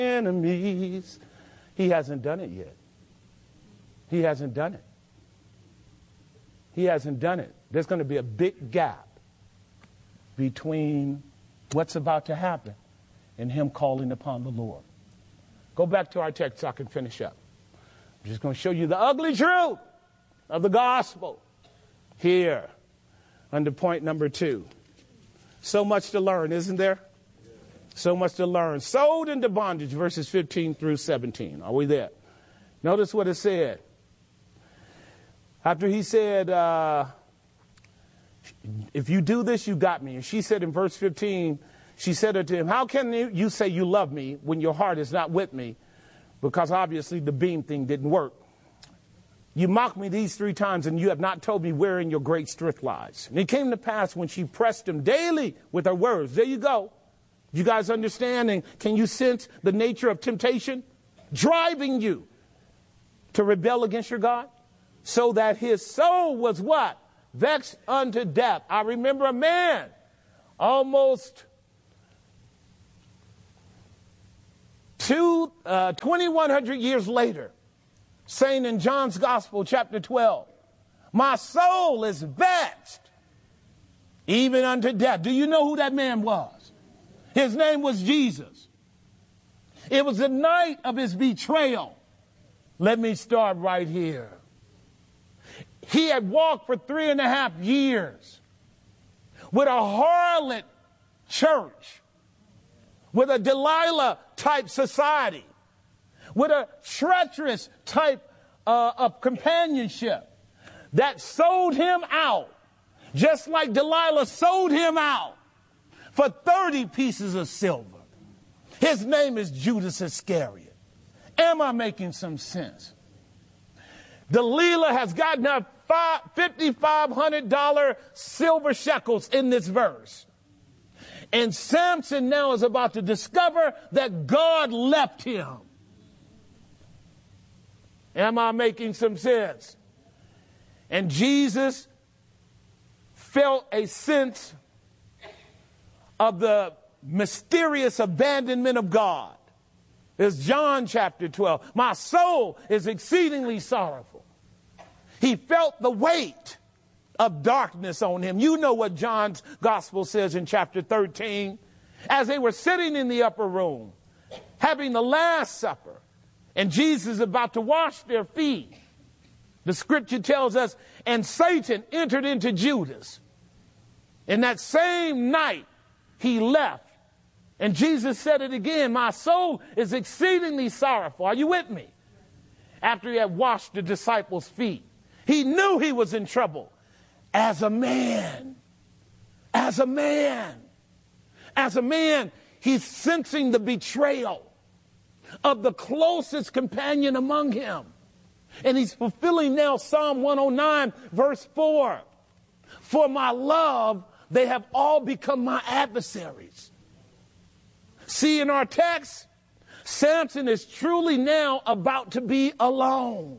enemies. He hasn't done it yet. He hasn't done it. He hasn't done it. There's going to be a big gap between what's about to happen and him calling upon the Lord. Go back to our text so I can finish up. I'm just going to show you the ugly truth of the gospel here under point number 2. So much to learn, isn't there? So much to learn. Sold into bondage, verses 15 through 17. Are we there? Notice what it said. After he said, if you do this, you got me. And she said in verse 15, she said unto him, how can you say you love me when your heart is not with me? Because obviously the beam thing didn't work. You mocked me these 3 times, and you have not told me wherein your great strength lies. And it came to pass when she pressed him daily with her words. There you go. You guys understand? And can you sense the nature of temptation? Driving you to rebel against your God? So that his soul was what? Vexed unto death. I remember a man almost 2,100 years later saying in John's Gospel, chapter 12, my soul is vexed even unto death. Do you know who that man was? His name was Jesus. It was the night of his betrayal. Let me start right here. He had walked for 3.5 years with a harlot church, with a Delilah type society, with a treacherous type of companionship that sold him out, just like Delilah sold him out for 30 pieces of silver. His name is Judas Iscariot. Am I making some sense? Delilah has gotten her $5,500 silver shekels in this verse. And Samson now is about to discover that God left him. Am I making some sense? And Jesus felt a sense of the mysterious abandonment of God. It's John chapter 12. My soul is exceedingly sorrowful. He felt the weight of darkness on him. You know what John's gospel says in chapter 13. As they were sitting in the upper room, having the Last Supper, and Jesus is about to wash their feet, the scripture tells us, and Satan entered into Judas. In that same night, he left. And Jesus said it again, my soul is exceedingly sorrowful. Are you with me? After he had washed the disciples' feet, he knew he was in trouble. As a man, he's sensing the betrayal of the closest companion among him. And he's fulfilling now Psalm 109, verse 4. For my love, they have all become my adversaries. See, in our text, Samson is truly now about to be alone.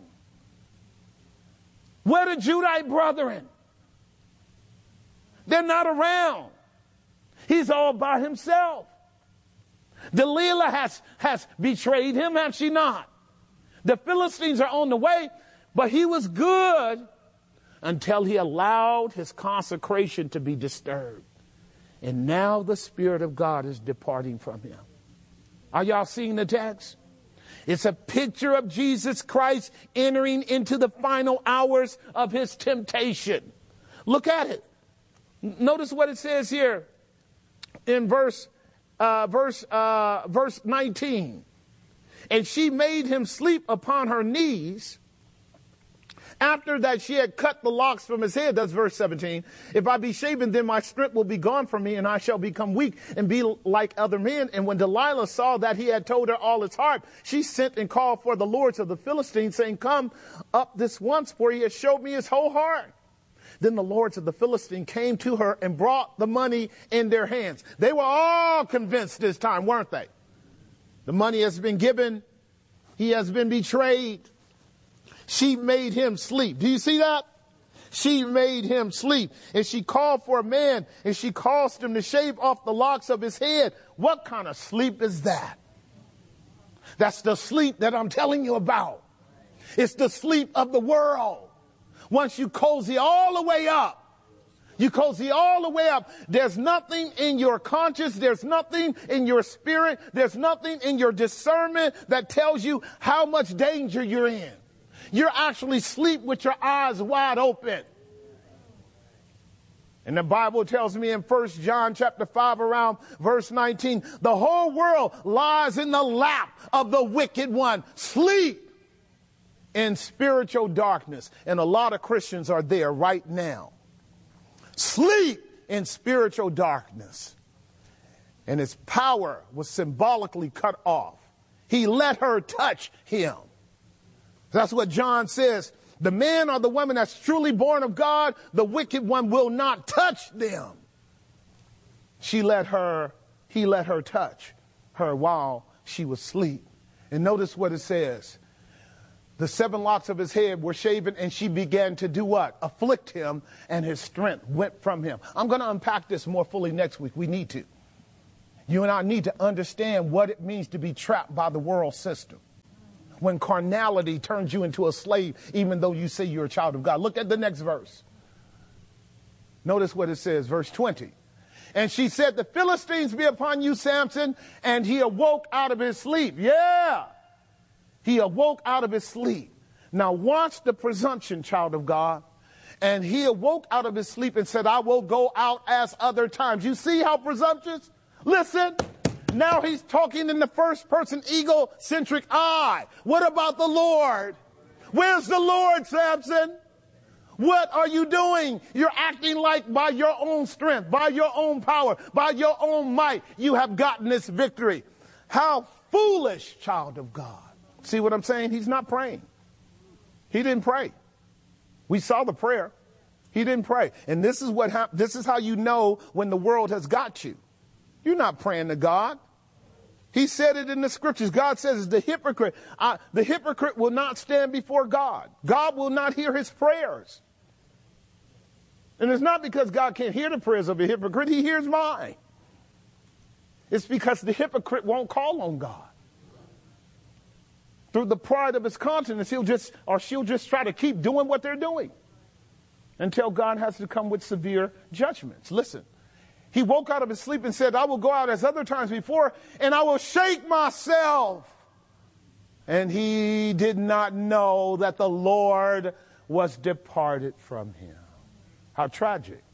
Where are the Judite brethren? They're not around. He's all by himself. Delilah has betrayed him, has she not? The Philistines are on the way, but he was good until he allowed his consecration to be disturbed. And now the Spirit of God is departing from him. Are y'all seeing the text? It's a picture of Jesus Christ entering into the final hours of his temptation. Look at it. Notice what it says here in verse 19. And she made him sleep upon her knees. After that she had cut the locks from his head. That's verse 17. If I be shaven, then my strength will be gone from me, and I shall become weak and be like other men. And when Delilah saw that he had told her all his heart, she sent and called for the lords of the Philistines, saying, come up this once, for he has showed me his whole heart. Then the lords of the Philistine came to her and brought the money in their hands. They were all convinced this time, weren't they? The money has been given. He has been betrayed. She made him sleep. Do you see that? She made him sleep. And she called for a man, and she caused him to shave off the locks of his head. What kind of sleep is that? That's the sleep that I'm telling you about. It's the sleep of the world. Once you cozy all the way up, there's nothing in your conscience, there's nothing in your spirit, there's nothing in your discernment that tells you how much danger you're in. You're actually asleep with your eyes wide open. And the Bible tells me in 1 John chapter 5 around verse 19, the whole world lies in the lap of the wicked one. Sleep in spiritual darkness. And a lot of Christians are there right now. Sleep in spiritual darkness. And his power was symbolically cut off. He let her touch him. That's what John says. The man or the woman that's truly born of God, the wicked one will not touch them. He let her touch her while she was asleep. And notice what it says. The 7 locks of his head were shaven, and she began to do what? Afflict him, and his strength went from him. I'm going to unpack this more fully next week. We need to. You and I need to understand what it means to be trapped by the world system. When carnality turns you into a slave, even though you say you're a child of God. Look at the next verse. Notice what it says, verse 20. And she said, the Philistines be upon you, Samson. And he awoke out of his sleep. Yeah. He awoke out of his sleep. Now watch the presumption, child of God. And he awoke out of his sleep and said, I will go out as other times. You see how presumptuous? Listen. Now he's talking in the first person egocentric I. What about the Lord? Where's the Lord, Samson? What are you doing? You're acting like by your own strength, by your own power, by your own might, you have gotten this victory. How foolish, child of God. See what I'm saying? He's not praying. He didn't pray. We saw the prayer. He didn't pray. And this is what this is how you know when the world has got you. You're not praying to God. He said it in the scriptures. God says the hypocrite will not stand before God. God will not hear his prayers. And it's not because God can't hear the prayers of a hypocrite. He hears mine. It's because the hypocrite won't call on God. Through the pride of his conscience, she'll just try to keep doing what they're doing until God has to come with severe judgments. Listen. He woke out of his sleep and said, I will go out as other times before, and I will shake myself. And he did not know that the Lord was departed from him. How tragic.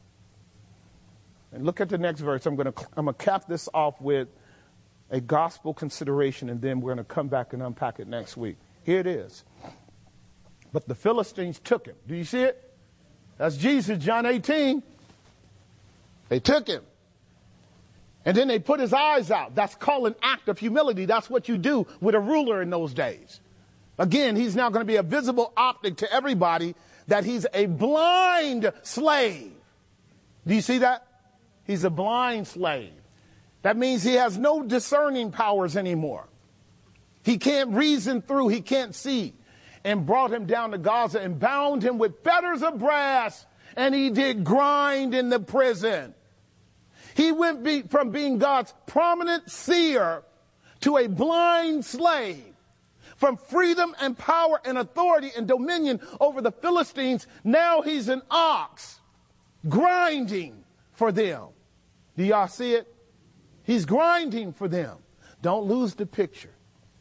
And look at the next verse. I'm going to cap this off with a gospel consideration, and then we're going to come back and unpack it next week. Here it is. But the Philistines took him. Do you see it? That's Jesus, John 18. They took him. And then they put his eyes out. That's called an act of humility. That's what you do with a ruler in those days. Again, he's now going to be a visible optic to everybody that he's a blind slave. Do you see that? He's a blind slave. That means he has no discerning powers anymore. He can't reason through. He can't see. And brought him down to Gaza and bound him with fetters of brass. And he did grind in the prison. He went from being God's prominent seer to a blind slave. From freedom and power and authority and dominion over the Philistines, now he's an ox grinding for them. Do y'all see it? He's grinding for them. Don't lose the picture.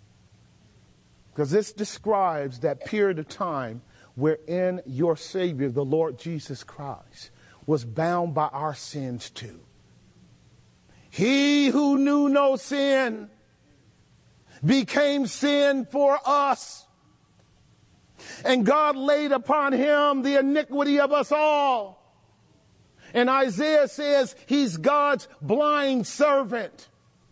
Because this describes that period of time wherein your Savior, the Lord Jesus Christ, was bound by our sins too. He who knew no sin became sin for us. And God laid upon him the iniquity of us all. And Isaiah says he's God's blind servant.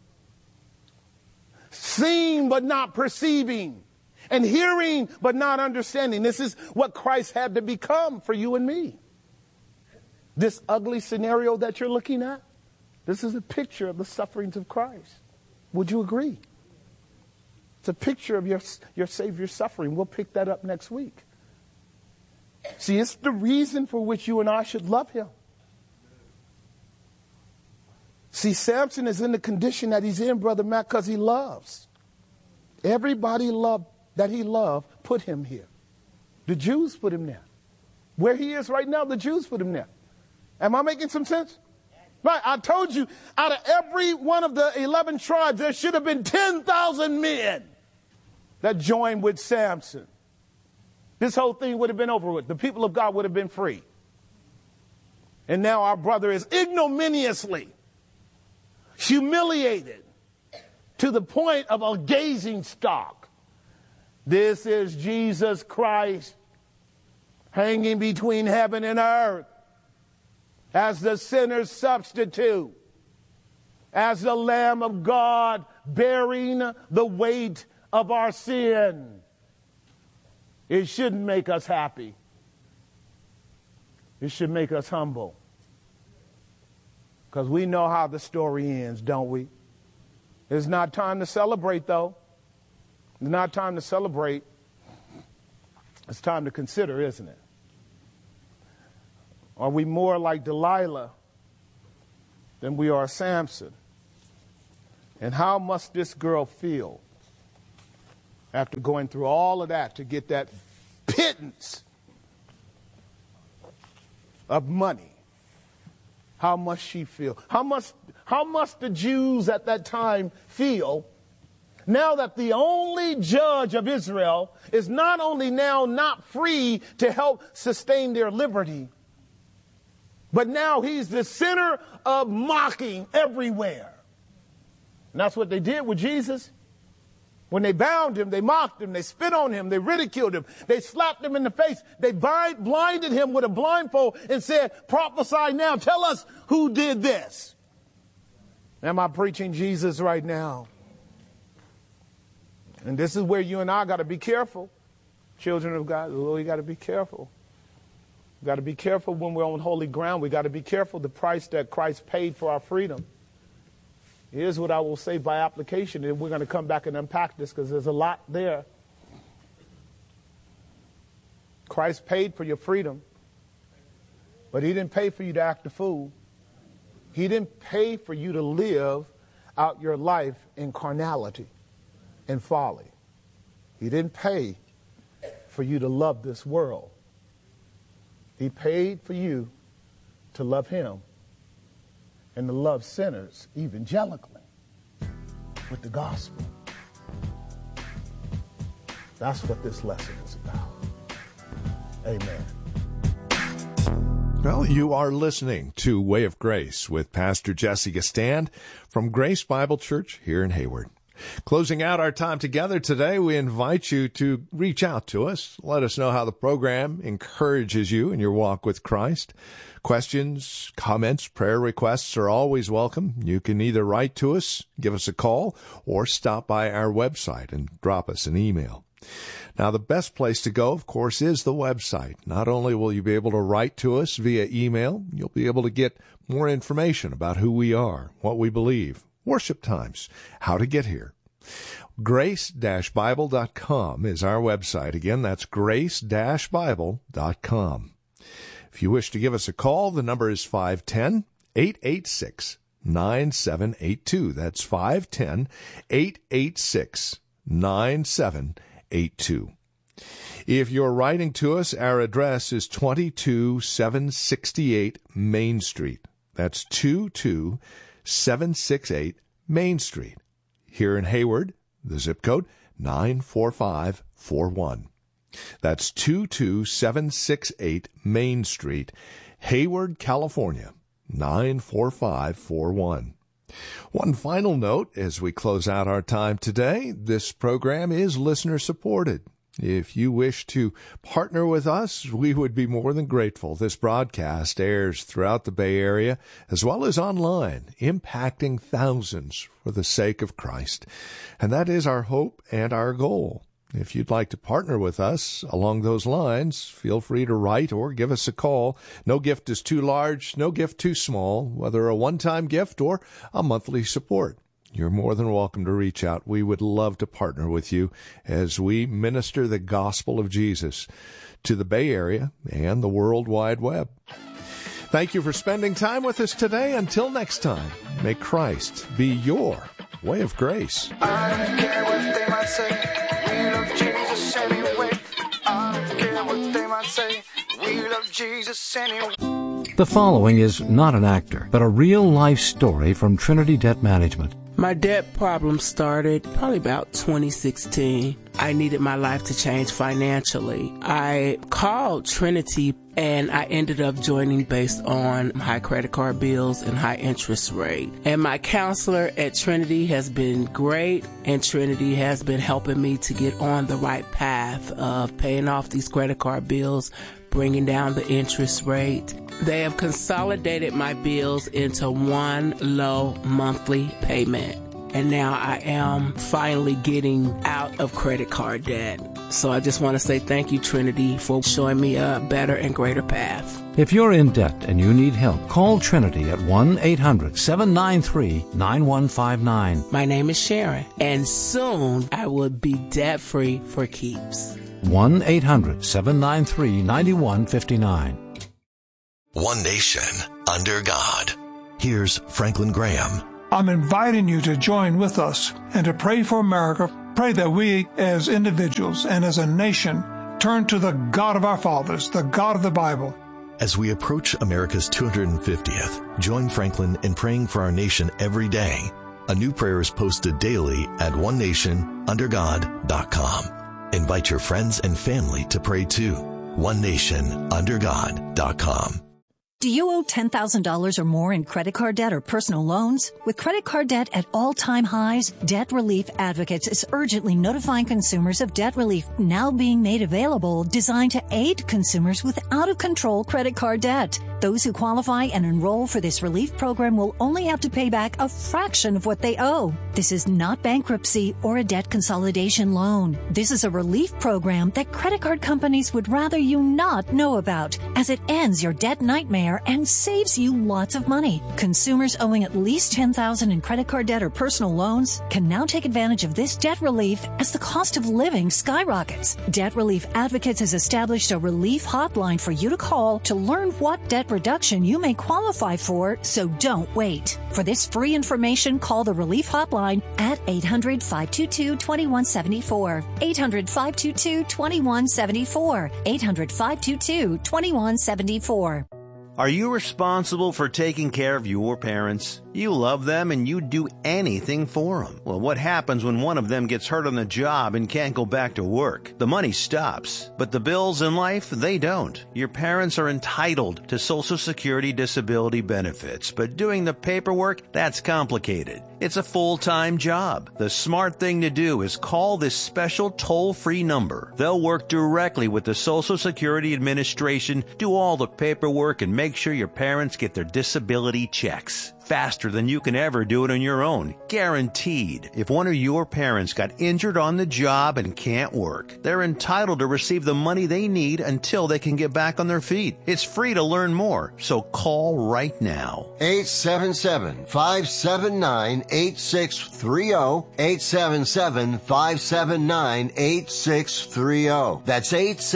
Seeing but not perceiving. And hearing but not understanding. This is what Christ had to become for you and me. This ugly scenario that you're looking at, this is a picture of the sufferings of Christ. Would you agree? It's a picture of your Savior's suffering. We'll pick that up next week. See, it's the reason for which you and I should love him. See, Samson is in the condition that he's in, Brother Matt, because he loves. Everybody that he loved put him here. The Jews put him there. Where he is right now, the Jews put him there. Am I making some sense? Right, I told you, out of every one of the 11 tribes, there should have been 10,000 men that joined with Samson. This whole thing would have been over with. The people of God would have been free. And now our brother is ignominiously humiliated to the point of a gazing stock. This is Jesus Christ hanging between heaven and earth as the sinner's substitute, as the Lamb of God bearing the weight of our sin. It shouldn't make us happy. It should make us humble. Because we know how the story ends, don't we? It's not time to celebrate, though. It's not time to celebrate. It's time to consider, isn't it? Are we more like Delilah than we are Samson? And how must this girl feel after going through all of that to get that pittance of money? How must she feel? How must the Jews at that time feel now that the only judge of Israel is not only now not free to help sustain their liberty, but now he's the center of mocking everywhere? And that's what they did with Jesus. When they bound him, they mocked him, they spit on him, they ridiculed him, they slapped him in the face, they blinded him with a blindfold and said, prophesy now, tell us who did this. Am I preaching Jesus right now? And this is where you and I got to be careful, children of God. We got to be careful. We got to be careful when we're on holy ground. We got to be careful the price that Christ paid for our freedom. Here's what I will say by application, and we're going to come back and unpack this because there's a lot there. Christ paid for your freedom, but he didn't pay for you to act a fool. He didn't pay for you to live out your life in carnality and folly. He didn't pay for you to love this world. He paid for you to love him and to love sinners evangelically with the gospel. That's what this lesson is about. Amen. Well, you are listening to Way of Grace with Pastor Jesse Gistand from Grace Bible Church here in Hayward. Closing out our time together today, we invite you to reach out to us. Let us know how the program encourages you in your walk with Christ. Questions, comments, prayer requests are always welcome. You can either write to us, give us a call, or stop by our website and drop us an email. Now, the best place to go, of course, is the website. Not only will you be able to write to us via email, you'll be able to get more information about who we are, what we believe, worship times, how to get here. Grace-Bible.com is our website. Again, that's Grace-Bible.com. If you wish to give us a call, the number is 510-886-9782. That's 510-886-9782. If you're writing to us, our address is 22768 Main Street. That's 22768 Main Street. Here in Hayward, the zip code 94541. That's 22768 Main Street, Hayward, California, 94541. One final note as we close out our time today, this program is listener supported. If you wish to partner with us, we would be more than grateful. This broadcast airs throughout the Bay Area as well as online, impacting thousands for the sake of Christ. And that is our hope and our goal. If you'd like to partner with us along those lines, feel free to write or give us a call. No gift is too large, no gift too small, whether a one-time gift or a monthly support. You're more than welcome to reach out. We would love to partner with you as we minister the gospel of Jesus to the Bay Area and the World Wide Web. Thank you for spending time with us today. Until next time, may Christ be your way of grace. I don't care what they might say. Jesus anyway. The following is not an actor, but a real-life story from Trinity Debt Management. My debt problem started probably about 2016. I needed my life to change financially. I called Trinity and I ended up joining based on high credit card bills and high interest rate. And my counselor at Trinity has been great, and Trinity has been helping me to get on the right path of paying off these credit card bills, bringing down the interest rate. They have consolidated my bills into one low monthly payment. And now I am finally getting out of credit card debt. So I just want to say thank you, Trinity, for showing me a better and greater path. If you're in debt and you need help, call Trinity at 1-800-793-9159. My name is Sharon, and soon I will be debt-free for keeps. 1-800-793-9159. One nation, under God. Here's Franklin Graham. I'm inviting you to join with us and to pray for America. Pray that we as individuals and as a nation turn to the God of our fathers, the God of the Bible. As we approach America's 250th, join Franklin in praying for our nation every day. A new prayer is posted daily at onenationundergod.com. Invite your friends and family to pray too. onenationundergod.com. Do you owe $10,000 or more in credit card debt or personal loans? With credit card debt at all-time highs, Debt Relief Advocates is urgently notifying consumers of debt relief now being made available, designed to aid consumers with out-of-control credit card debt. Those who qualify and enroll for this relief program will only have to pay back a fraction of what they owe. This is not bankruptcy or a debt consolidation loan. This is a relief program that credit card companies would rather you not know about, as it ends your debt nightmare and saves you lots of money. Consumers owing at least $10,000 in credit card debt or personal loans can now take advantage of this debt relief as the cost of living skyrockets. Debt Relief Advocates has established a relief hotline for you to call to learn what debt reduction you may qualify for, so don't wait. For this free information, call the relief hotline at 800-522-2174. 800-522-2174. 800-522-2174. Are you responsible for taking care of your parents? You love them and you'd do anything for them. Well, what happens when one of them gets hurt on the job and can't go back to work? The money stops, but the bills in life, they don't. Your parents are entitled to Social Security disability benefits, but doing the paperwork, that's complicated. It's a full-time job. The smart thing to do is call this special toll-free number. They'll work directly with the Social Security Administration, do all the paperwork, and make sure your parents get their disability checks. Faster than you can ever do it on your own. Guaranteed. If one of your parents got injured on the job and can't work, they're entitled to receive the money they need until they can get back on their feet. It's free to learn more, so call right now. 877-579-8630. 877-579-8630. That's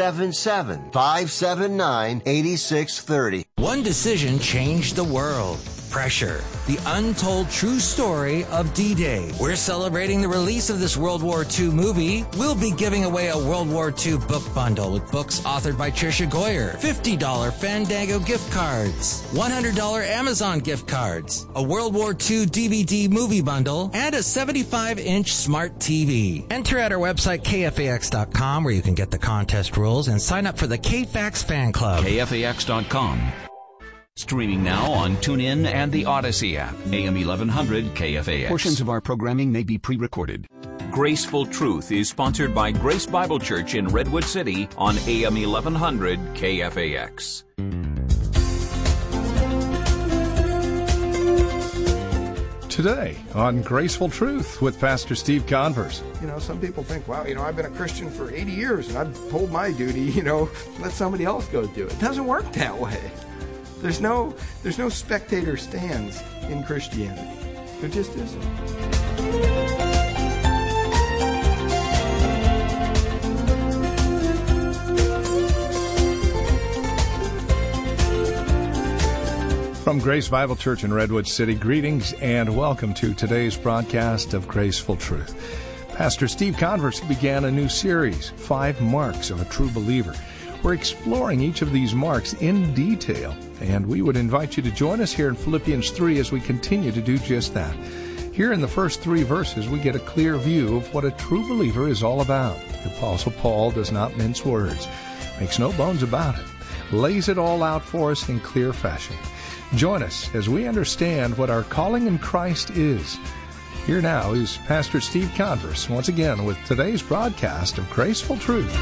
877-579-8630. One decision changed the world. Pressure, the untold true story of D-Day. We're celebrating the release of this World War II movie. We'll be giving away a World War II book bundle with books authored by Tricia Goyer, $50 Fandango gift cards, $100 Amazon gift cards, a World War II DVD movie bundle, and a 75-inch smart TV. Enter at our website, KFAX.com, where you can get the contest rules and sign up for the KFAX fan club. KFAX.com. Streaming now on TuneIn and the Odyssey app. AM 1100 KFAX. Portions of our programming may be pre-recorded. Graceful Truth is sponsored by Grace Bible Church in Redwood City on AM 1100 KFAX. Today on Graceful Truth with Pastor Steve Converse. You know, some people think, wow, I've been a Christian for 80 years and I've told my duty, let somebody else go do it. It doesn't work that way. There's no spectator stands in Christianity. There just isn't. From Grace Bible Church in Redwood City, greetings and welcome to today's broadcast of Graceful Truth. Pastor Steve Converse began a new series, 5 Marks of a True Believer. We're exploring each of these marks in detail, and we would invite you to join us here in Philippians 3 as we continue to do just that. Here in the first 3 verses, we get a clear view of what a true believer is all about. The Apostle Paul does not mince words, makes no bones about it, lays it all out for us in clear fashion. Join us as we understand what our calling in Christ is. Here now is Pastor Steve Converse once again with today's broadcast of Graceful Truth.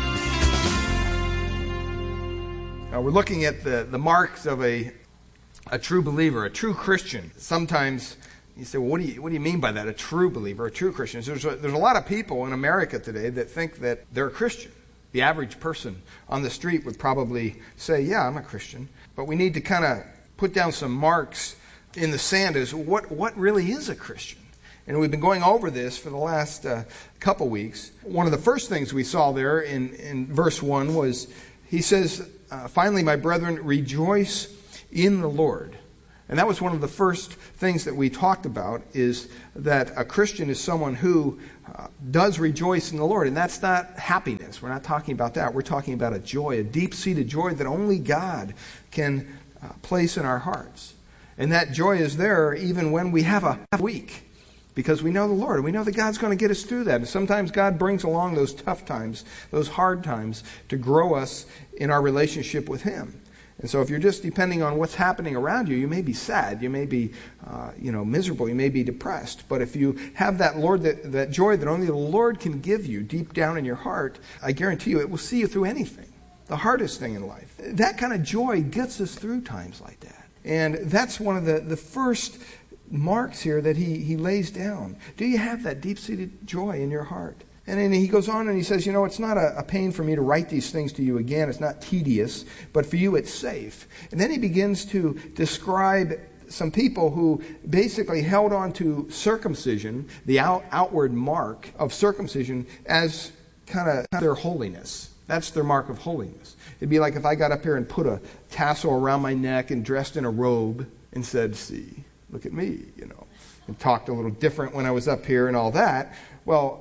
We're looking at the marks of a true believer, a true Christian. Sometimes you say, well, what do you mean by that? A true believer, a true Christian? There's a lot of people in America today that think that they're a Christian. The average person on the street would probably say, yeah, I'm a Christian. But we need to kind of put down some marks in the sand as what really is a Christian. And we've been going over this for the last couple weeks. One of the first things we saw there in verse 1 was, he says, finally, my brethren, rejoice in the Lord. And that was one of the first things that we talked about, is that a Christian is someone who does rejoice in the Lord. And that's not happiness. We're not talking about that. We're talking about a joy, a deep-seated joy that only God can place in our hearts. And that joy is there even when we have a week, because we know the Lord, and we know that God's going to get us through that. And sometimes God brings along those tough times, those hard times, to grow us in our relationship with Him. And so if you're just depending on what's happening around you, you may be sad, you may be miserable, you may be depressed. But if you have that Lord, that joy that only the Lord can give you deep down in your heart, I guarantee you it will see you through anything, the hardest thing in life. That kind of joy gets us through times like that. And that's one of the first marks here that he lays down. Do you have that deep-seated joy in your heart? And then he goes on and he says, it's not a pain for me to write these things to you again. It's not tedious, but for you it's safe. And then he begins to describe some people who basically held on to circumcision, the outward mark of circumcision, as kind of their holiness. That's their mark of holiness. It'd be like if I got up here and put a tassel around my neck and dressed in a robe and said, see, look at me, and talked a little different when I was up here and all that. Well,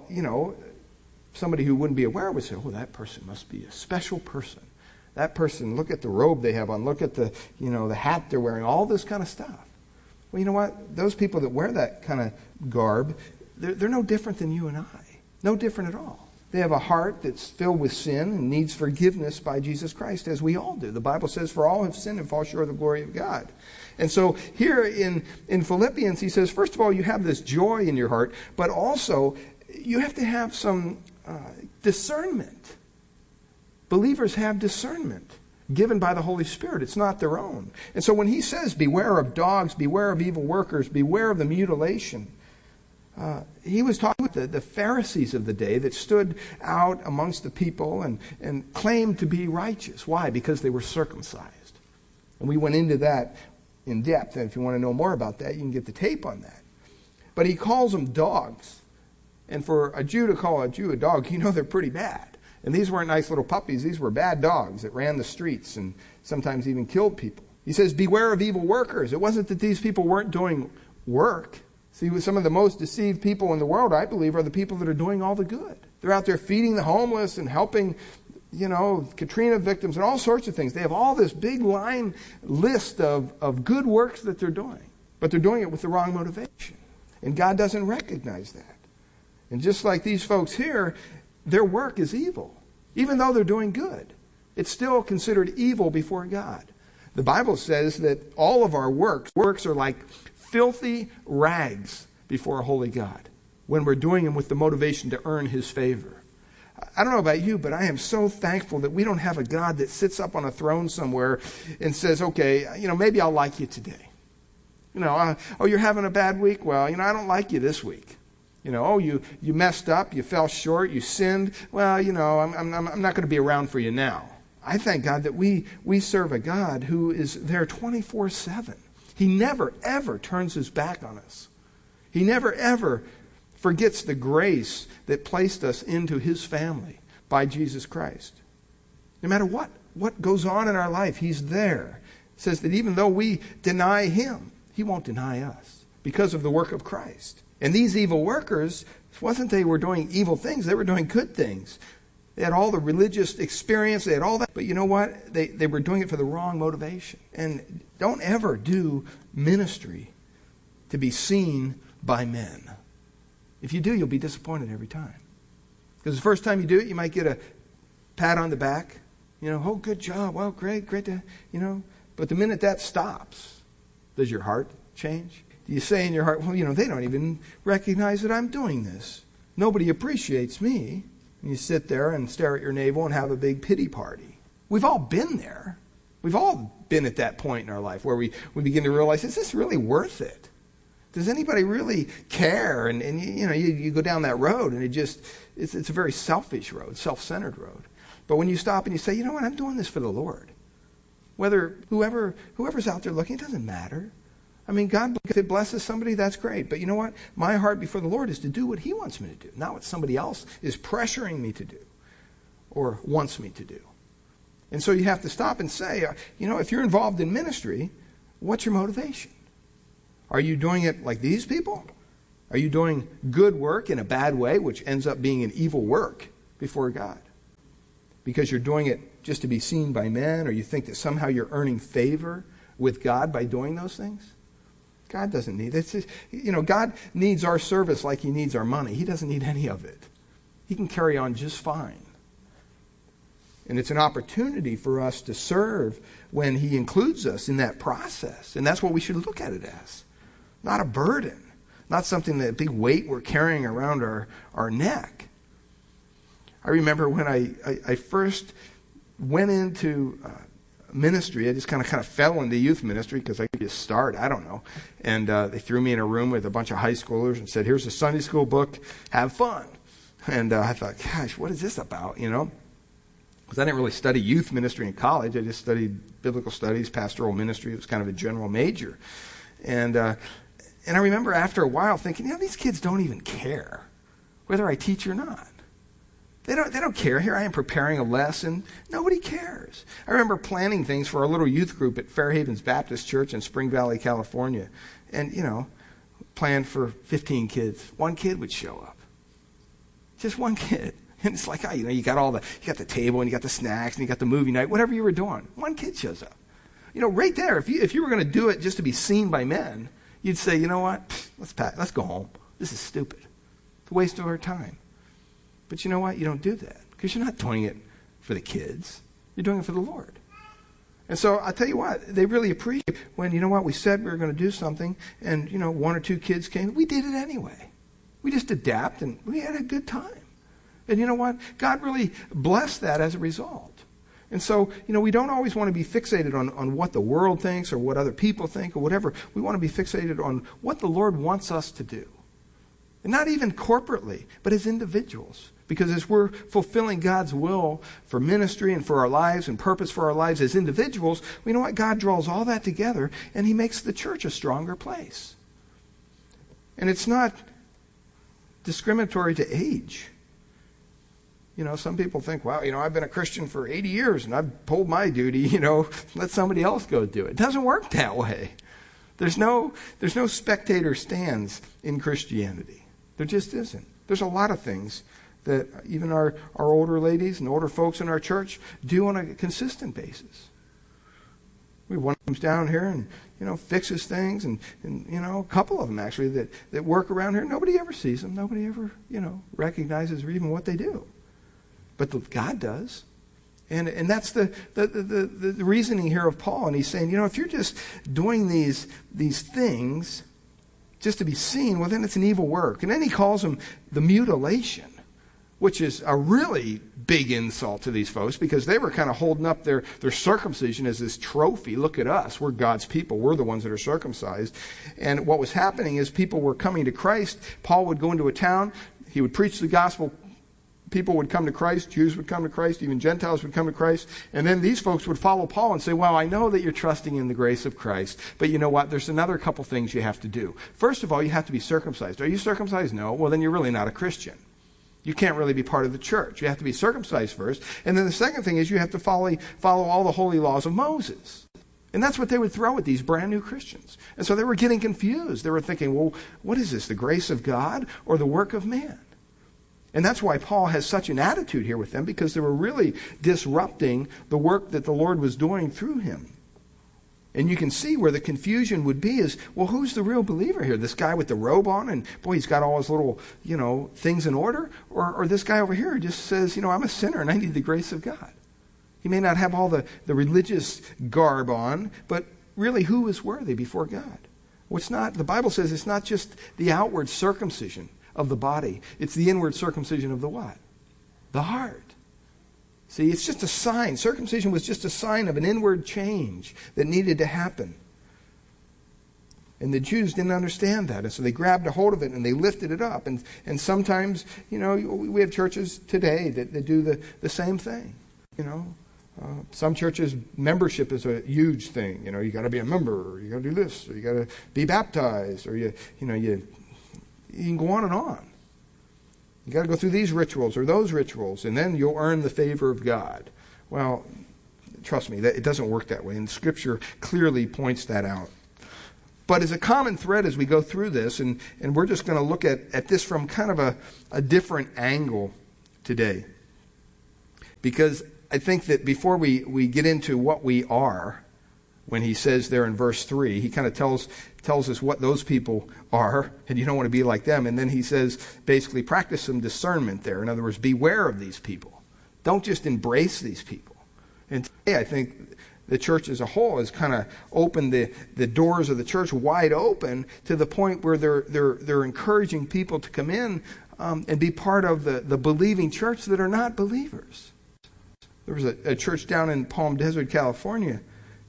somebody who wouldn't be aware would say, oh, that person must be a special person. That person, look at the robe they have on, look at the hat they're wearing, all this kind of stuff. Well, you know what? Those people that wear that kind of garb, they're no different than you and I. No different at all. They have a heart that's filled with sin and needs forgiveness by Jesus Christ, as we all do. The Bible says, for all have sinned and fall short of the glory of God. And so here in Philippians, he says, first of all, you have this joy in your heart, but also you have to have some discernment. Believers have discernment given by the Holy Spirit. It's not their own. And so when he says, beware of dogs, beware of evil workers, beware of the mutilation, he was talking with the Pharisees of the day that stood out amongst the people and claimed to be righteous. Why? Because they were circumcised. And we went into that in depth. And if you want to know more about that, you can get the tape on that. But he calls them dogs. And for a Jew to call a Jew a dog, they're pretty bad. And these weren't nice little puppies. These were bad dogs that ran the streets and sometimes even killed people. He says, beware of evil workers. It wasn't that these people weren't doing work. See, some of the most deceived people in the world, I believe, are the people that are doing all the good. They're out there feeding the homeless and helping, Katrina victims and all sorts of things. They have all this big line list of good works that they're doing. But they're doing it with the wrong motivation. And God doesn't recognize that. And just like these folks here, their work is evil. Even though they're doing good, it's still considered evil before God. The Bible says that all of our works are like filthy rags before a holy God when we're doing them with the motivation to earn His favor. I don't know about you, but I am so thankful that we don't have a God that sits up on a throne somewhere and says, okay, maybe I'll like you today. You're having a bad week? Well, I don't like you this week. You messed up, you fell short, you sinned. Well, I'm not going to be around for you now. I thank God that we serve a God who is there 24/7. He never, ever turns His back on us. He never, ever forgets the grace that placed us into His family by Jesus Christ. No matter what goes on in our life, He's there. It says that even though we deny Him, He won't deny us because of the work of Christ. And these evil workers, it wasn't they were doing evil things, they were doing good things. They had all the religious experience. They had all that. But you know what? They were doing it for the wrong motivation. And don't ever do ministry to be seen by men. If you do, you'll be disappointed every time. Because the first time you do it, you might get a pat on the back. You know, oh, good job. Well, great to, you know. But the minute that stops, does your heart change? Do you say in your heart, well, you know, they don't even recognize that I'm doing this. Nobody appreciates me. And you sit there and stare at your navel and have a big pity party. We've all been there. We've all been at that point in our life where we begin to realize, is this really worth it? Does anybody really care? And you go down that road and it's a very selfish road, self-centered road. But when you stop and you say, you know what, I'm doing this for the Lord. Whether whoever's out there looking, it doesn't matter. I mean, God, if it blesses somebody, that's great. But you know what? My heart before the Lord is to do what He wants me to do, not what somebody else is pressuring me to do or wants me to do. And so you have to stop and say, if you're involved in ministry, what's your motivation? Are you doing it like these people? Are you doing good work in a bad way, which ends up being an evil work before God? Because you're doing it just to be seen by men, or you think that somehow you're earning favor with God by doing those things? God doesn't need it. God needs our service like He needs our money. He doesn't need any of it. He can carry on just fine. And it's an opportunity for us to serve when He includes us in that process. And that's what we should look at it as. Not a burden. Not something, that big weight we're carrying around our neck. I remember when I first went into ministry, I just kind of fell into youth ministry because I could just start, I don't know. And they threw me in a room with a bunch of high schoolers and said, here's a Sunday school book, have fun. And I thought, gosh, what is this about, Because I didn't really study youth ministry in college. I just studied biblical studies, pastoral ministry. It was kind of a general major. And I remember after a while thinking, these kids don't even care whether I teach or not. They don't care. Here I am preparing a lesson. Nobody cares. I remember planning things for our little youth group at Fair Havens Baptist Church in Spring Valley, California. And, planned for 15 kids. One kid would show up. Just one kid. And it's like, you got the table and you got the snacks and you got the movie night, whatever you were doing. One kid shows up. Right there, if you were going to do it just to be seen by men, you'd say, you know what? Let's go home. This is stupid. It's a waste of our time. But you know what? You don't do that because you're not doing it for the kids. You're doing it for the Lord. And so I'll tell you what, they really appreciate when, we said we were going to do something and, one or two kids came. We did it anyway. We just adapt and we had a good time. And you know what? God really blessed that as a result. And so, we don't always want to be fixated on what the world thinks or what other people think or whatever. We want to be fixated on what the Lord wants us to do. And not even corporately, but as individuals. Because as we're fulfilling God's will for ministry and for our lives and purpose for our lives as individuals, you know what? God draws all that together and He makes the church a stronger place. And it's not discriminatory to age. Some people think, well, I've been a Christian for 80 years and I've pulled my duty, let somebody else go do it. It doesn't work that way. There's no spectator stands in Christianity. There just isn't. There's a lot of things that even our older ladies and older folks in our church do on a consistent basis. We have one who comes down here and, fixes things and a couple of them actually that work around here. Nobody ever sees them. Nobody ever, recognizes even what they do. But God does. And that's the reasoning here of Paul. And he's saying, if you're just doing these things just to be seen, well, then it's an evil work. And then he calls them the mutilation, which is a really big insult to these folks because they were kind of holding up their circumcision as this trophy. Look at us. We're God's people. We're the ones that are circumcised. And what was happening is people were coming to Christ. Paul would go into a town. He would preach the gospel. People would come to Christ. Jews would come to Christ. Even Gentiles would come to Christ. And then these folks would follow Paul and say, well, I know that you're trusting in the grace of Christ, but you know what? There's another couple things you have to do. First of all, you have to be circumcised. Are you circumcised? No. Well, then you're really not a Christian. You can't really be part of the church. You have to be circumcised first. And then the second thing is you have to follow all the holy laws of Moses. And that's what they would throw at these brand new Christians. And so they were getting confused. They were thinking, well, what is this, the grace of God or the work of man? And that's why Paul has such an attitude here with them, because they were really disrupting the work that the Lord was doing through him. And you can see where the confusion would be is, well, who's the real believer here? This guy with the robe on and, boy, he's got all his little, things in order? Or this guy over here who just says, I'm a sinner and I need the grace of God. He may not have all the religious garb on, but really, who is worthy before God? The Bible says it's not just the outward circumcision of the body. It's the inward circumcision of the what? The heart. See, it's just a sign. Circumcision was just a sign of an inward change that needed to happen. And the Jews didn't understand that. And so they grabbed a hold of it and they lifted it up. And sometimes, we have churches today that do the same thing. Some churches, membership is a huge thing. You got to be a member, or you got to do this, or you got to be baptized, or you can go on and on. You got to go through these rituals or those rituals, and then you'll earn the favor of God. Well, trust me, it doesn't work that way, and Scripture clearly points that out. But as a common thread as we go through this, and we're just going to look at this from kind of a different angle today. Because I think that before we get into what we are, when he says there in verse 3, he kind of tells us what those people are, and you don't want to be like them. And then he says, basically, practice some discernment there. In other words, beware of these people. Don't just embrace these people. And today, I think the church as a whole has kind of opened the doors of the church wide open to the point where they're encouraging people to come in and be part of the believing church that are not believers. There was a church down in Palm Desert, California.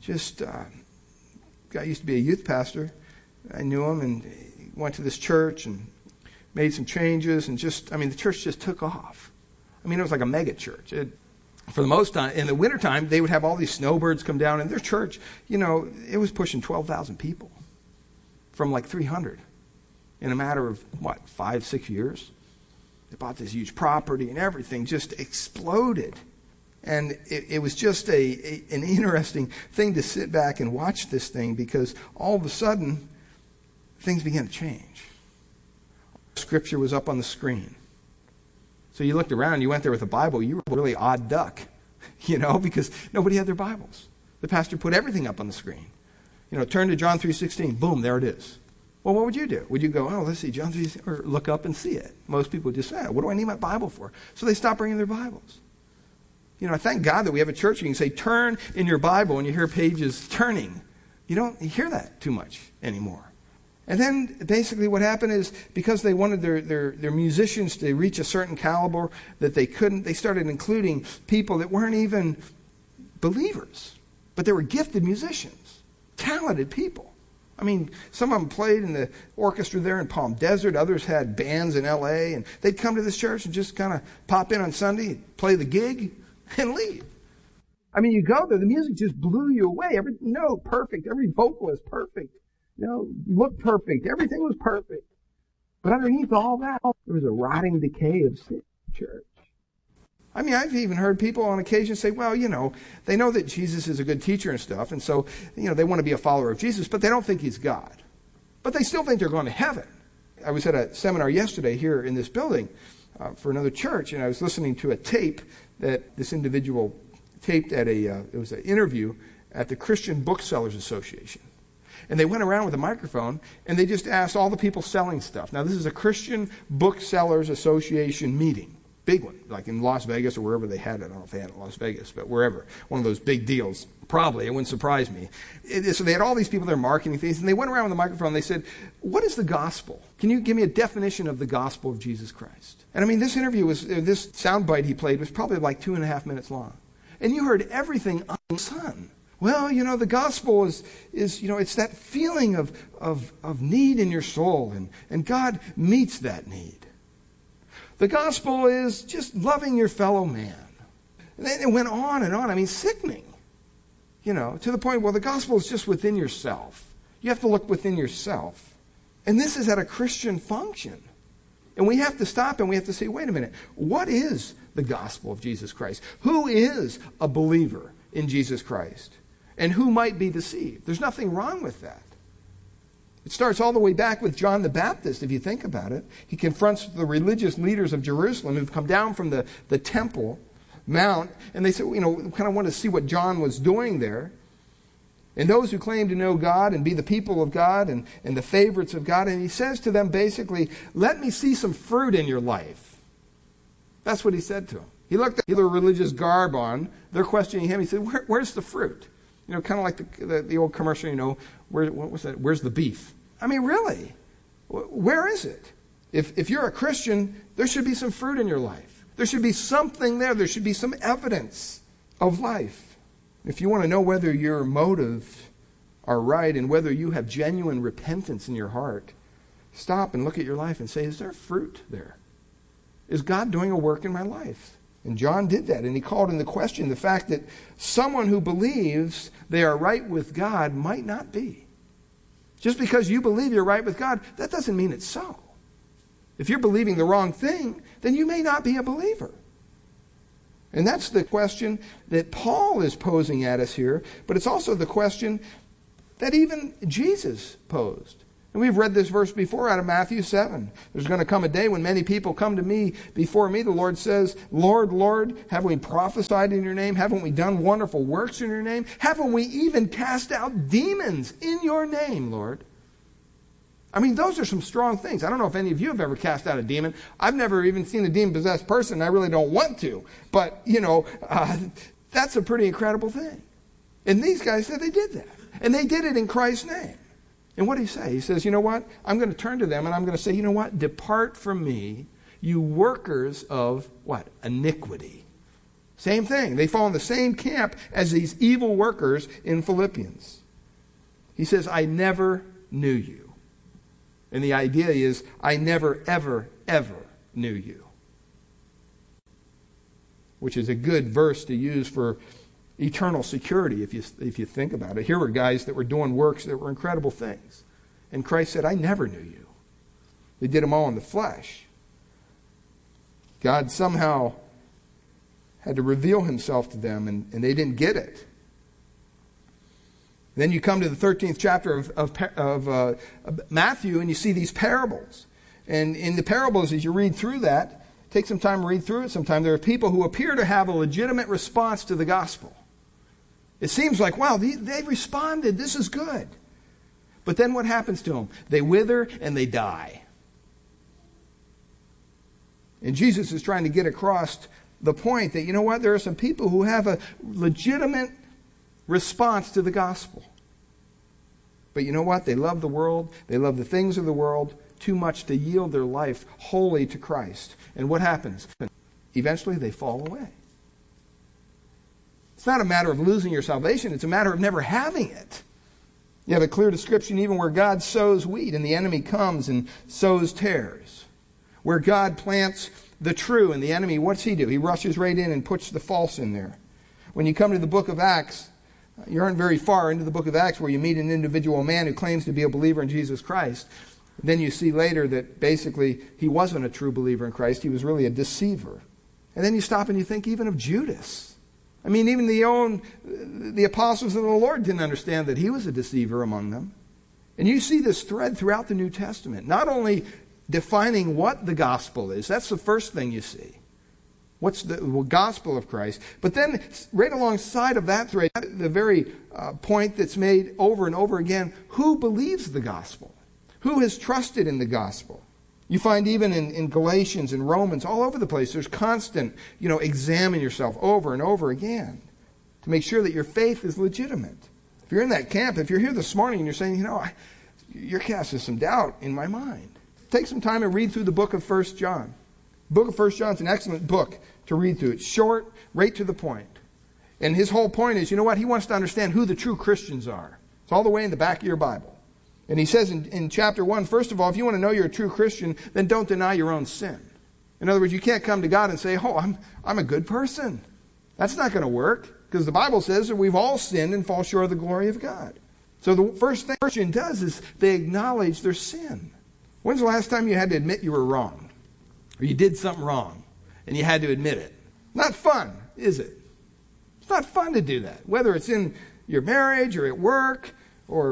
Guy used to be a youth pastor. I knew him and he went to this church and made some changes and the church just took off. It was like a mega church. For the most time, in the wintertime, they would have all these snowbirds come down, and their church, it was pushing 12,000 people from like 300 in a matter of, 5-6 years? They bought this huge property and everything just exploded. And it was just an interesting thing to sit back and watch this thing, because all of a sudden, things began to change. Scripture was up on the screen. So you looked around, you went there with a Bible, you were a really odd duck, because nobody had their Bibles. The pastor put everything up on the screen. Turn to John 3:16, boom, there it is. Well, what would you do? Would you go, let's see, John 3, or look up and see it? Most people would just say, what do I need my Bible for? So they stopped bringing their Bibles. I thank God that we have a church. You can say, turn in your Bible, and you hear pages turning. You don't hear that too much anymore. And then basically what happened is, because they wanted their musicians to reach a certain caliber that they couldn't, they started including people that weren't even believers, but they were gifted musicians, talented people. Some of them played in the orchestra there in Palm Desert. Others had bands in L.A., and they'd come to this church and just kind of pop in on Sunday, play the gig, and leave. You go there, the music just blew you away. Every note perfect, every vocalist perfect. Looked perfect. Everything was perfect. But underneath all that, there was a rotting decay of sin in the church. I've even heard people on occasion say, well, they know that Jesus is a good teacher and stuff, and so, they want to be a follower of Jesus, but they don't think he's God. But they still think they're going to heaven. I was at a seminar yesterday here in this building for another church, and I was listening to a tape that this individual taped at it was an interview at the Christian Booksellers Association. And they went around with a microphone, and they just asked all the people selling stuff. Now, this is a Christian Booksellers Association meeting. Big one, like in Las Vegas or wherever they had it. I don't know if they had it in Las Vegas, but wherever. One of those big deals. Probably. It wouldn't surprise me. So they had all these people there marketing things, and they went around with a microphone, and they said, what is the gospel? Can you give me a definition of the gospel of Jesus Christ? And this interview this soundbite he played was probably like 2.5 minutes long. And you heard everything under the sun. Well, the gospel is it's that feeling of need in your soul, and God meets that need. The gospel is just loving your fellow man. And then it went on and on. Sickening. To the point, the gospel is just within yourself. You have to look within yourself. And this is at a Christian function. And we have to stop and we have to say, wait a minute, what is the gospel of Jesus Christ? Who is a believer in Jesus Christ? And who might be deceived? There's nothing wrong with that. It starts all the way back with John the Baptist, if you think about it. He confronts the religious leaders of Jerusalem who've come down from the Temple Mount, and they said, we kind of want to see what John was doing there. And those who claim to know God and be the people of God and the favorites of God, and he says to them basically, let me see some fruit in your life. That's what he said to them. He looked at the religious garb on. They're questioning him. He said, where's the fruit? Kind of like the old commercial, what was that? Where's the beef? I mean, really? Where is it? If you're a Christian, there should be some fruit in your life. There should be something there. There should be some evidence of life. If you want to know whether your motives are right and whether you have genuine repentance in your heart, stop and look at your life and say, is there fruit there? Is God doing a work in my life? And John did that, and he called into question the fact that someone who believes they are right with God might not be. Just because you believe you're right with God, that doesn't mean it's so. If you're believing the wrong thing, then you may not be a believer. And that's the question that Paul is posing at us here, but it's also the question that even Jesus posed. And we've read this verse before out of Matthew 7. There's going to come a day when many people come to me before me. The Lord says, Lord, Lord, haven't we prophesied in your name? Haven't we done wonderful works in your name? Haven't we even cast out demons in your name, Lord? I mean, those are some strong things. I don't know if any of you have ever cast out a demon. I've never even seen a demon-possessed person. I really don't want to. But, that's a pretty incredible thing. And these guys said they did that. And they did it in Christ's name. And what did he say? He says, you know what? I'm going to turn to them and I'm going to say, you know what? Depart from me, you workers of what? Iniquity. Same thing. They fall in the same camp as these evil workers in Philippians. He says, I never knew you. And the idea is, I never, ever, ever knew you. Which is a good verse to use for eternal security, if you think about it. Here were guys that were doing works that were incredible things. And Christ said, I never knew you. They did them all in the flesh. God somehow had to reveal himself to them, and they didn't get it. Then you come to the 13th chapter of Matthew, and you see these parables. And in the parables, as you read through that, take some time to read through it sometime, there are people who appear to have a legitimate response to the gospel. It seems like, wow, they responded. This is good. But then what happens to them? They wither and they die. And Jesus is trying to get across the point that, you know what, there are some people who have a legitimate response to the gospel. But you know what? They love the world. They love the things of the world too much to yield their life wholly to Christ. And what happens? Eventually they fall away. It's not a matter of losing your salvation. It's a matter of never having it. You have a clear description even where God sows wheat and the enemy comes and sows tares. Where God plants the true and the enemy, what's he do? He rushes right in and puts the false in there. When you come to the book of Acts, you aren't very far into the book of Acts where you meet an individual man who claims to be a believer in Jesus Christ. Then you see later that basically he wasn't a true believer in Christ. He was really a deceiver. And then you stop and you think even of Judas. I mean, even the apostles of the Lord didn't understand that he was a deceiver among them. And you see this thread throughout the New Testament. Not only defining what the gospel is, that's the first thing you see. What's the gospel of Christ? But then right alongside of that thread, the very point that's made over and over again, who believes the gospel? Who has trusted in the gospel? You find even in Galatians and Romans, all over the place, there's constant, examine yourself over and over again to make sure that your faith is legitimate. If you're in that camp, if you're here this morning and you're saying, you're casting some doubt in my mind, take some time and read through the book of 1 John. The book of 1 John is an excellent book to read through. It's short, right to the point. And his whole point is, he wants to understand who the true Christians are. It's all the way in the back of your Bible. And he says in chapter 1, first of all, if you want to know you're a true Christian, then don't deny your own sin. In other words, you can't come to God and say, I'm a good person. That's not going to work, because the Bible says that we've all sinned and fall short of the glory of God. So the first thing a Christian does is they acknowledge their sin. When's the last time you had to admit you were wrong? Or you did something wrong, and you had to admit it? Not fun, is it? It's not fun to do that. Whether it's in your marriage or at work or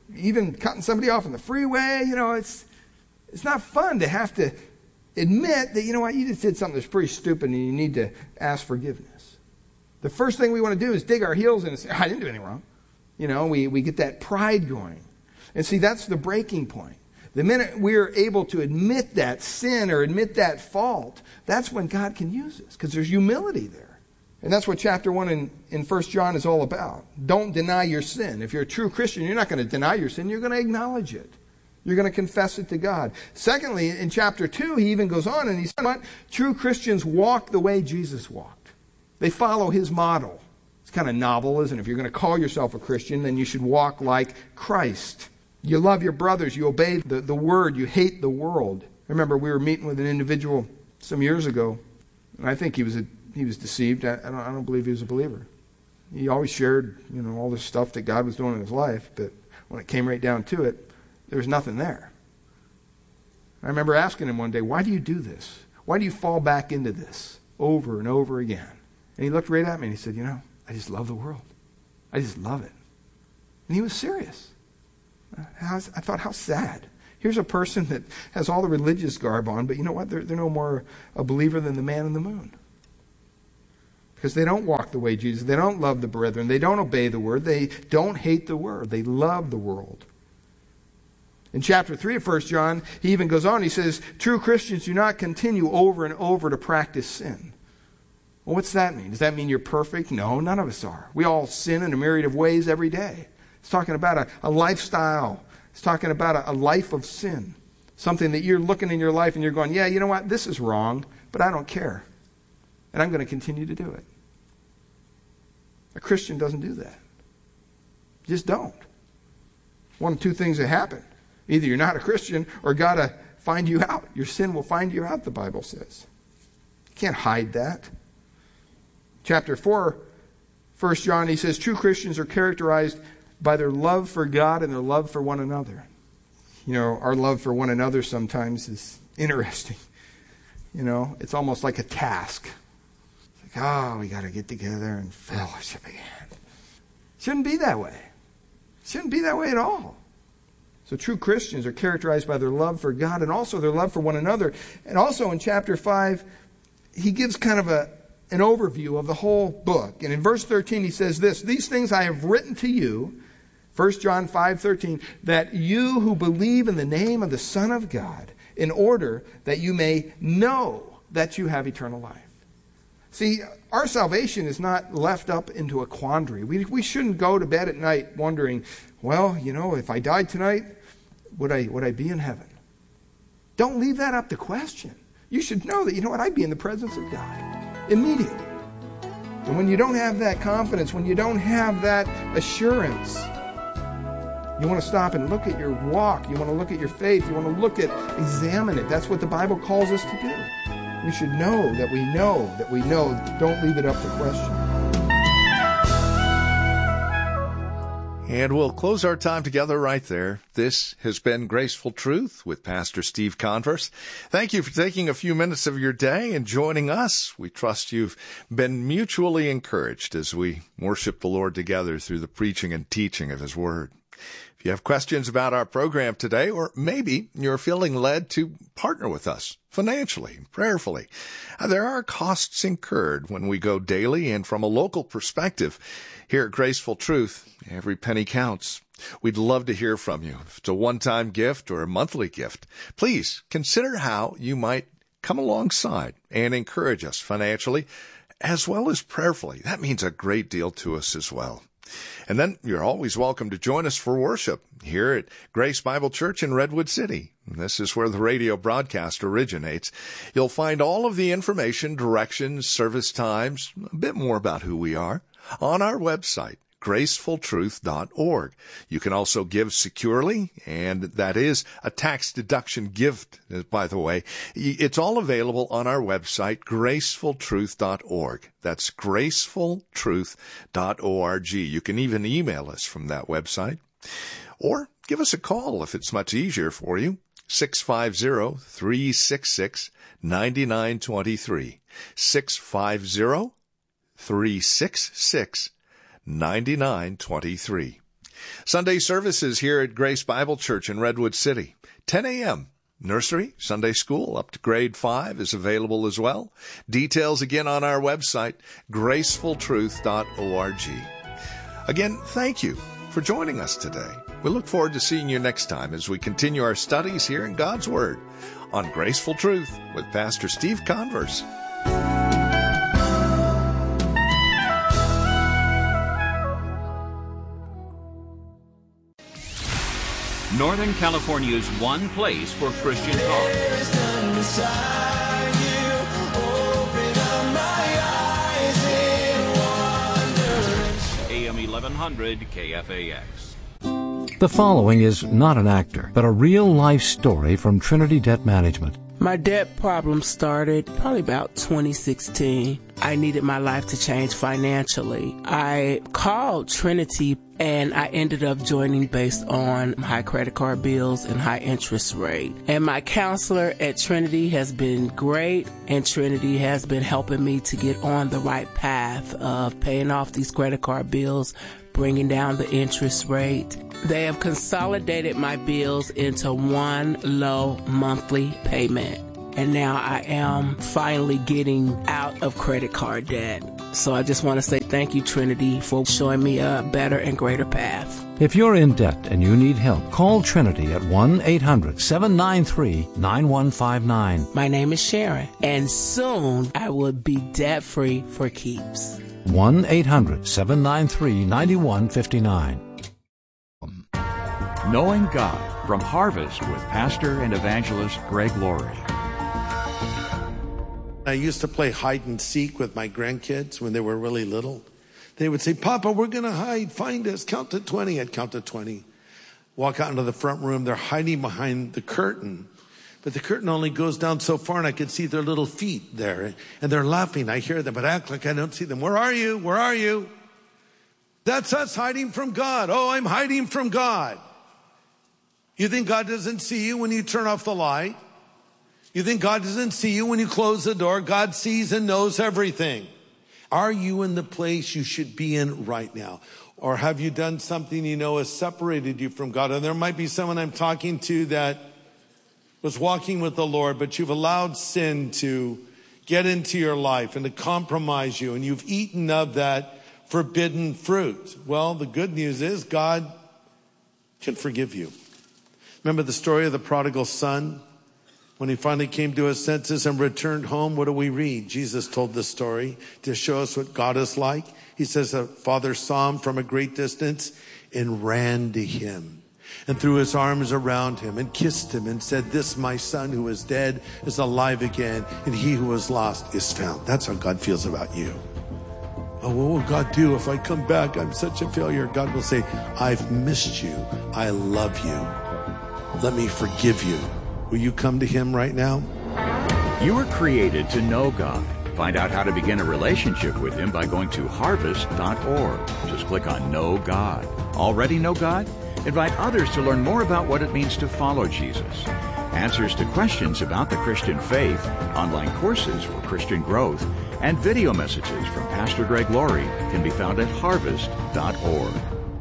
even cutting somebody off on the freeway. It's not fun to have to admit that, you just did something that's pretty stupid and you need to ask forgiveness. The first thing we want to do is dig our heels in and say, I didn't do anything wrong. We get that pride going. And see, that's the breaking point. The minute we're able to admit that sin or admit that fault, that's when God can use us, because there's humility there. And that's what chapter 1 in 1 John is all about. Don't deny your sin. If you're a true Christian, you're not going to deny your sin. You're going to acknowledge it. You're going to confess it to God. Secondly, in chapter 2, he even goes on and he says, what? True Christians walk the way Jesus walked. They follow his model. It's kind of novel, isn't it? If you're going to call yourself a Christian, then you should walk like Christ. You love your brothers. You obey the word. You hate the world. I remember we were meeting with an individual some years ago, and I think he was deceived. I don't believe he was a believer. He always shared, all this stuff that God was doing in his life, but when it came right down to it, there was nothing there. I remember asking him one day, why do you do this? Why do you fall back into this over and over again? And he looked right at me and he said, I just love the world. I just love it. And he was serious. I thought, how sad. Here's a person that has all the religious garb on, but you know what? They're no more a believer than the man in the moon. Because they don't walk the way Jesus. They don't love the brethren. They don't obey the word. They don't hate the word. They love the world. In chapter 3 of 1 John, he even goes on. He says, true Christians do not continue over and over to practice sin. Well, what's that mean? Does that mean you're perfect? No, none of us are. We all sin in a myriad of ways every day. It's talking about a lifestyle. It's talking about a life of sin. Something that you're looking in your life and you're going, yeah, you know what? This is wrong, but I don't care. And I'm going to continue to do it. A Christian doesn't do that. You just don't. One of two things that happen. Either you're not a Christian or God will find you out. Your sin will find you out, the Bible says. You can't hide that. Chapter 4, 1 John, he says, true Christians are characterized by their love for God and their love for one another. Our love for one another sometimes is interesting. It's almost like a task. It's like, we got to get together and fellowship again. Shouldn't be that way. Shouldn't be that way at all. So true Christians are characterized by their love for God and also their love for one another. And also in chapter 5, he gives kind of an overview of the whole book. And in verse 13 he says this, these things I have written to you, 1 John 5:13, that you who believe in the name of the Son of God, in order that you may know that you have eternal life. See, our salvation is not left up into a quandary. We shouldn't go to bed at night wondering, well, if I died tonight, would I be in heaven? Don't leave that up to question. You should know that, I'd be in the presence of God immediately. And when you don't have that confidence, when you don't have that assurance, you want to stop and look at your walk. You want to look at your faith. You want to examine it. That's what the Bible calls us to do. We should know that we know that we know. Don't leave it up to question. And we'll close our time together right there. This has been Graceful Truth with Pastor Steve Converse. Thank you for taking a few minutes of your day and joining us. We trust you've been mutually encouraged as we worship the Lord together through the preaching and teaching of His Word. If you have questions about our program today, or maybe you're feeling led to partner with us financially, prayerfully, there are costs incurred when we go daily, and from a local perspective, here at Graceful Truth, every penny counts. We'd love to hear from you. If it's a one-time gift or a monthly gift, please consider how you might come alongside and encourage us financially as well as prayerfully. That means a great deal to us as well. And then you're always welcome to join us for worship here at Grace Bible Church in Redwood City. This is where the radio broadcast originates. You'll find all of the information, directions, service times, a bit more about who we are on our website, gracefultruth.org. You can also give securely, and that is a tax deduction gift, by the way. It's all available on our website, gracefultruth.org. That's gracefultruth.org. You can even email us from that website, or give us a call if it's much easier for you. 650-366-9923. 650-366-9923. Sunday services here at Grace Bible Church in Redwood City, 10 a.m. Nursery, Sunday school up to grade 5 is available as well. Details again on our website, gracefultruth.org. Again, thank you for joining us today. We look forward to seeing you next time as we continue our studies here in God's Word on Graceful Truth with Pastor Steve Converse. Northern California's one place for Christian talk. AM 1100 KFAX. The following is not an actor, but a real-life story from Trinity Debt Management. My debt problem started probably about 2016. I needed my life to change financially. I called Trinity and I ended up joining based on high credit card bills and high interest rate. And my counselor at Trinity has been great, and Trinity has been helping me to get on the right path of paying off these credit card bills, bringing down the interest rate. They have consolidated my bills into one low monthly payment. And now I am finally getting out of credit card debt. So I just want to say thank you, Trinity, for showing me a better and greater path. If you're in debt and you need help, call Trinity at 1-800-793-9159. My name is Sharon, and soon I will be debt-free for keeps. 1-800-793-9159. Knowing God from Harvest with Pastor and Evangelist Greg Laurie. I used to play hide and seek with my grandkids when they were really little. They would say, Papa, we're going to hide. Find us. Count to 20. I'd count to 20. Walk out into the front room. They're hiding behind the curtain. But the curtain only goes down so far, and I could see their little feet there. And they're laughing. I hear them, but I act like I don't see them. Where are you? Where are you? That's us hiding from God. Oh, I'm hiding from God. You think God doesn't see you when you turn off the light? You think God doesn't see you when you close the door? God sees and knows everything. Are you in the place you should be in right now? Or have you done something you know has separated you from God? And there might be someone I'm talking to that was walking with the Lord, but you've allowed sin to get into your life and to compromise you, and you've eaten of that forbidden fruit. Well, the good news is God can forgive you. Remember the story of the prodigal son? When he finally came to his senses and returned home, what do we read? Jesus told the story to show us what God is like. He says the father saw him from a great distance and ran to him and threw his arms around him and kissed him and said, this my son who was dead is alive again, and he who was lost is found. That's how God feels about you. Oh, what will God do if I come back? I'm such a failure. God will say, I've missed you. I love you. Let me forgive you. Will you come to him right now? You were created to know God. Find out how to begin a relationship with him by going to harvest.org. Just click on Know God. Already know God? Invite others to learn more about what it means to follow Jesus. Answers to questions about the Christian faith, online courses for Christian growth, and video messages from Pastor Greg Laurie can be found at harvest.org.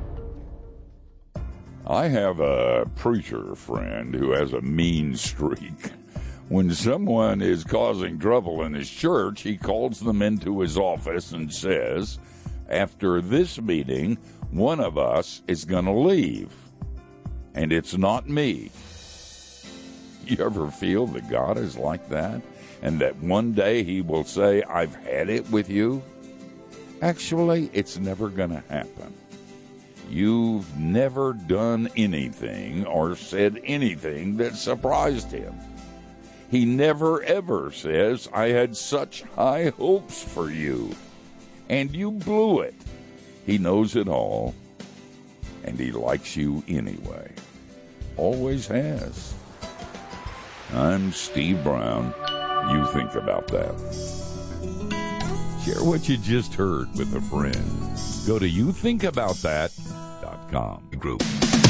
I have a preacher friend who has a mean streak. When someone is causing trouble in his church, he calls them into his office and says, after this meeting, one of us is going to leave, and it's not me. You ever feel that God is like that, and that one day he will say, I've had it with you? Actually, it's never going to happen. You've never done anything or said anything that surprised him. He never ever says, I had such high hopes for you, and you blew it. He knows it all, and he likes you anyway. Always has. I'm Steve Brown. You think about that. Share what you just heard with a friend. Go to youthinkaboutthat.com. Group.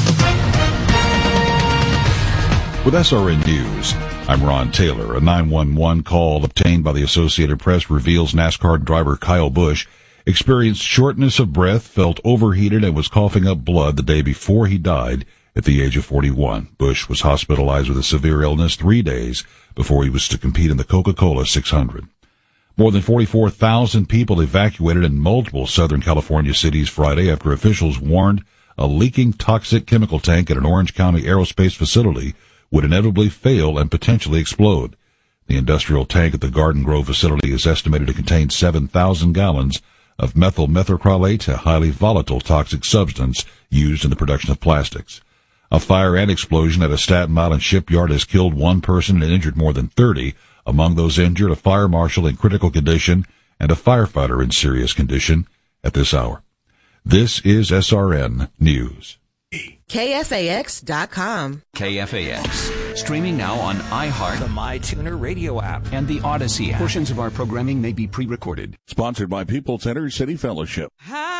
With SRN News, I'm Ron Taylor. A 911 call obtained by the Associated Press reveals NASCAR driver Kyle Busch experienced shortness of breath, felt overheated, and was coughing up blood the day before he died at the age of 41. Bush was hospitalized with a severe illness 3 days before he was to compete in the Coca-Cola 600. More than 44,000 people evacuated in multiple Southern California cities Friday after officials warned a leaking toxic chemical tank at an Orange County aerospace facility would inevitably fail and potentially explode. The industrial tank at the Garden Grove facility is estimated to contain 7,000 gallons of methyl methacrylate, a highly volatile toxic substance used in the production of plastics. A fire and explosion at a Staten Island shipyard has killed one person and injured more than 30. Among those injured, a fire marshal in critical condition and a firefighter in serious condition at this hour. This is SRN News. KFAX.com. KFAX. Streaming now on iHeart, the MyTuner radio app, and the Odyssey app. Portions of our programming may be pre-recorded. Sponsored by People Center City Fellowship. Hi.